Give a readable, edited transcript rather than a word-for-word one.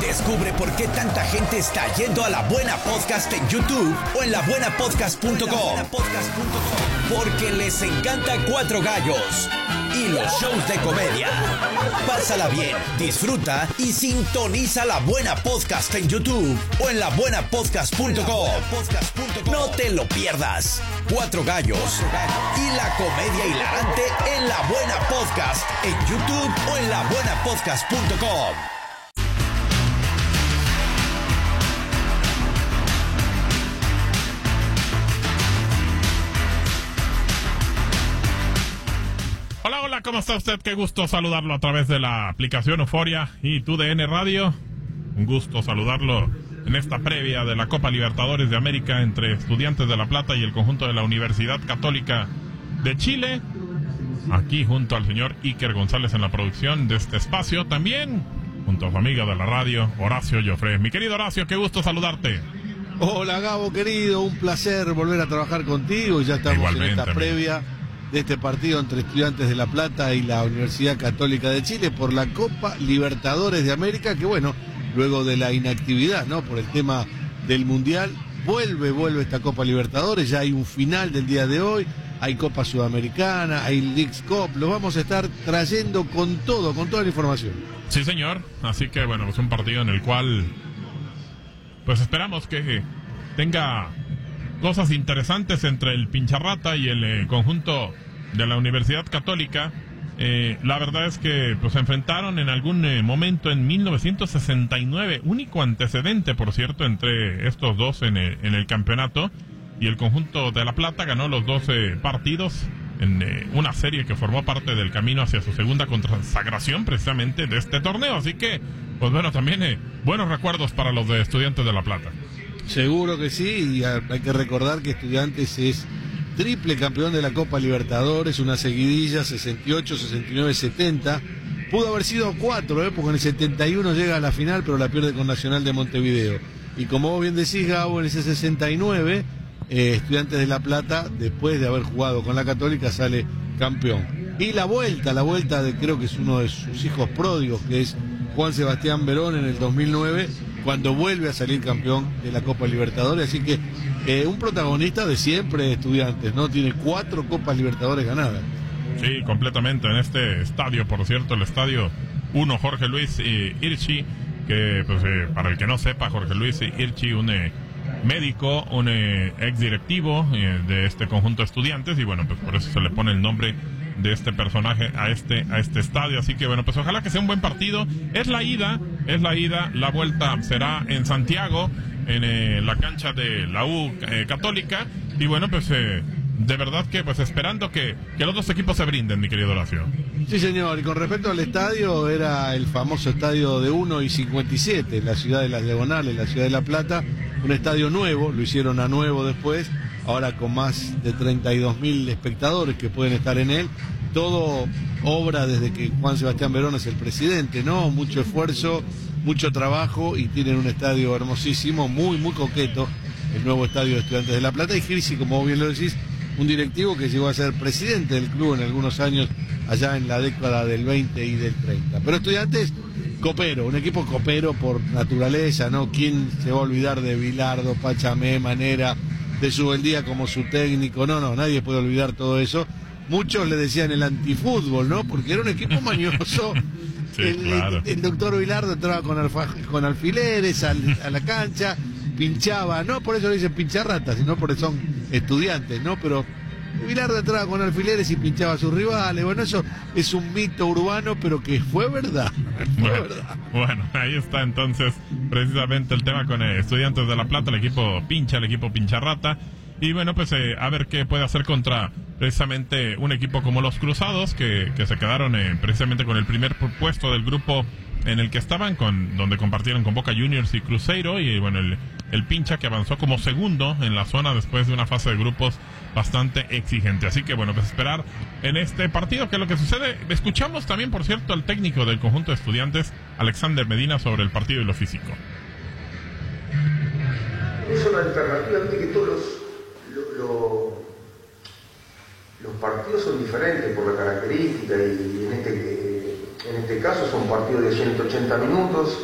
Descubre por qué tanta gente está yendo a La Buena Podcast en YouTube o en labuenapodcast.com. Porque les encanta Cuatro Gallos y los shows de comedia. Pásala bien, disfruta y sintoniza La Buena Podcast en YouTube o en labuenapodcast.com. No te lo pierdas. Cuatro Gallos y la comedia hilarante en La Buena Podcast en YouTube o en labuenapodcast.com. Hola, hola, ¿cómo está usted? Qué gusto saludarlo a través de la aplicación Euforia y TUDN Radio. Un gusto saludarlo en esta previa de la Copa Libertadores de América entre Estudiantes de La Plata y el conjunto de la Universidad Católica de Chile. Aquí junto al señor Iker González en la producción de este espacio. También junto a su amiga de la radio, Horacio Joffre. Mi querido Horacio, qué gusto saludarte. Hola Gabo, querido, un placer volver a trabajar contigo. Ya estamos igualmente, en esta previa de este partido entre Estudiantes de La Plata y la Universidad Católica de Chile por la Copa Libertadores de América, que bueno, luego de la inactividad, ¿no?, por el tema del Mundial, vuelve esta Copa Libertadores. Ya hay un final del día de hoy, hay Copa Sudamericana, hay Leagues Cup, lo vamos a estar trayendo con todo, con toda la información. Sí, señor, así que bueno, es un partido en el cual pues esperamos que tenga cosas interesantes entre el Pincharrata y el conjunto de la Universidad Católica. La verdad es que pues se enfrentaron en algún momento en 1969, único antecedente, por cierto, entre estos dos en el campeonato, y el conjunto de La Plata ganó los 12 partidos en una serie que formó parte del camino hacia su segunda consagración precisamente de este torneo. Así que, pues bueno, también buenos recuerdos para los de Estudiantes de La Plata. Seguro que sí, y hay que recordar que Estudiantes es triple campeón de la Copa Libertadores, una seguidilla, 68, 69, 70. Pudo haber sido 4, porque en el 71 llega a la final, pero la pierde con Nacional de Montevideo. Y como vos bien decís, Gabo, en ese 69, Estudiantes de La Plata, después de haber jugado con la Católica, sale campeón. Y la vuelta de, creo que es uno de sus hijos pródigos, que es Juan Sebastián Verón, en el 2009, cuando vuelve a salir campeón de la Copa Libertadores. Así que un protagonista de siempre, Estudiantes, ¿no? Tiene 4 Copas Libertadores ganadas. Sí, completamente. En este estadio, por cierto, el estadio 1 Jorge Luis Hirschi, que pues para el que no sepa, Jorge Luis Hirschi, un médico, un ex directivo de este conjunto de Estudiantes, y bueno, pues por eso se le pone el nombre de este personaje a este estadio. Así que bueno, pues ojalá que sea un buen partido. Es la ida, la vuelta será en Santiago, en la cancha de la U Católica, y bueno, pues de verdad que pues esperando que los dos equipos se brinden, mi querido Horacio. Sí, señor, y con respecto al estadio, era el famoso estadio de 1 y 57, la ciudad de las Diagonales, la ciudad de La Plata, un estadio nuevo, lo hicieron a nuevo después, ahora con más de 32.000 espectadores que pueden estar en él. Todo obra desde que Juan Sebastián Verón es el presidente, ¿no? Mucho esfuerzo, mucho trabajo, y tienen un estadio hermosísimo, muy coqueto, el nuevo estadio de Estudiantes de La Plata. Y Hirsi, como bien lo decís, un directivo que llegó a ser presidente del club en algunos años, allá en la década del 20 y del 30. Pero Estudiantes, copero, un equipo copero por naturaleza, ¿no? ¿Quién se va a olvidar de Bilardo, Pachamé, Manera, de Subeldía como su técnico? No, nadie puede olvidar todo eso. Muchos le decían el antifútbol, ¿no? Porque era un equipo mañoso. Sí, claro. El doctor Bilardo entraba con alfileres a la cancha, pinchaba, no por eso le dicen pincharratas, sino porque son estudiantes, ¿no? Pero Bilardo entraba con alfileres y pinchaba a sus rivales. Bueno, eso es un mito urbano, pero que fue verdad. Bueno, ahí está entonces precisamente el tema con Estudiantes de La Plata, el equipo pincharrata. Y bueno, pues a ver qué puede hacer contra precisamente un equipo como los Cruzados, que se quedaron precisamente con el primer puesto del grupo en el que estaban, donde compartieron con Boca Juniors y Cruzeiro. Y bueno, el Pincha, que avanzó como segundo en la zona después de una fase de grupos bastante exigente. Así que bueno, pues esperar en este partido que es lo que sucede. Escuchamos también, por cierto, al técnico del conjunto de Estudiantes, Alexander Medina, sobre el partido y lo físico. Es una alternativa, viste que todos los partidos son diferentes por la característica, y en este caso son partidos de 180 minutos,